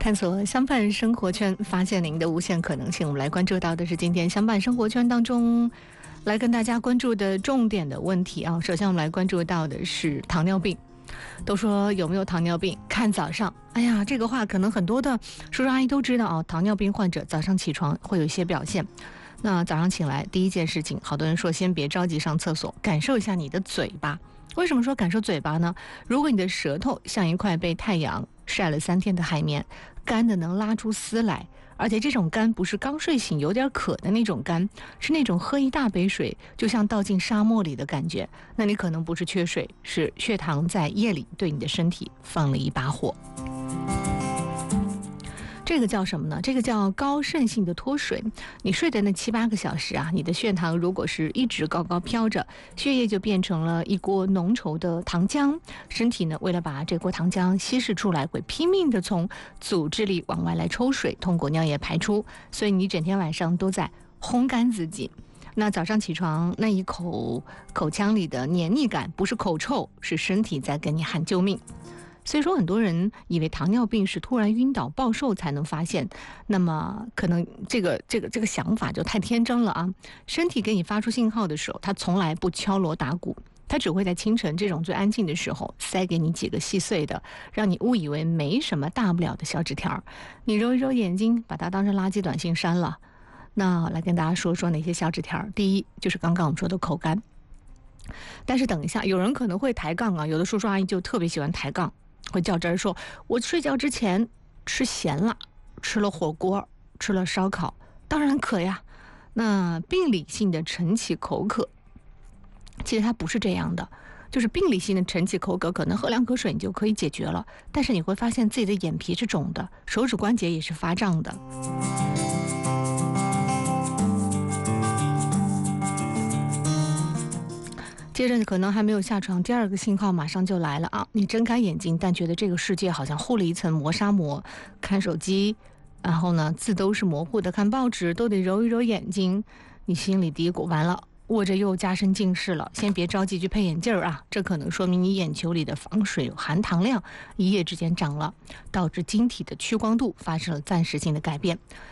探索相伴生活圈，发现您的无限可能性。我们来关注到的是今天相伴生活圈当中来跟大家关注的重点的问题啊。首先我们来关注到的是糖尿病。都说有没有糖尿病看早上，哎呀，这个话可能很多的叔叔阿姨都知道啊。糖尿病患者早上起床会有一些表现。那早上醒来第一件事情，好多人说先别着急上厕所，感受一下你的嘴巴。为什么说感受嘴巴呢？如果你的舌头像一块被太阳晒了3天的海绵，干的能拉出丝来，而且这种干不是刚睡醒有点渴的那种干，是那种喝一大杯水就像倒进沙漠里的感觉，那你可能不是缺水，是血糖在夜里对你的身体放了一把火。这个叫什么呢？这个叫高渗性的脱水。你睡的那7、8个小时啊，你的血糖如果是一直高高飘着，血液就变成了一锅浓稠的糖浆。身体呢，为了把这锅糖浆稀释出来，会拼命的从组织里往外来抽水，通过尿液排出。所以你整天晚上都在烘干自己。那早上起床那一口腔里的黏腻感，不是口臭，是身体在跟你喊救命。所以说很多人以为糖尿病是突然晕倒暴瘦才能发现，那么可能这个想法就太天真了啊。身体给你发出信号的时候，它从来不敲锣打鼓，它只会在清晨这种最安静的时候塞给你几个细碎的，让你误以为没什么大不了的小纸条，你揉一揉眼睛，把它当成垃圾短信删了。那来跟大家说说哪些小纸条。第一就是刚刚我们说的口干。但是等一下，有人可能会抬杠啊，有的叔叔阿姨就特别喜欢抬杠，会较真儿说，我睡觉之前吃咸了，吃了火锅，吃了烧烤，当然渴呀。那病理性的晨起口渴，其实它不是这样的，就是病理性的晨起口渴，可能喝2口水你就可以解决了，但是你会发现自己的眼皮是肿的，手指关节也是发胀的。接着可能还没有下床，第2个信号马上就来了啊！你睁开眼睛，但觉得这个世界好像糊了一层磨砂膜，看手机，然后呢字都是模糊的，看报纸都得揉一揉眼睛，你心里嘀咕，完了，我这又加深近视了，先别着急去配眼镜啊，这可能说明你眼球里的防水含糖量一夜之间涨了，导致晶体的屈光度发生了暂时性的改变。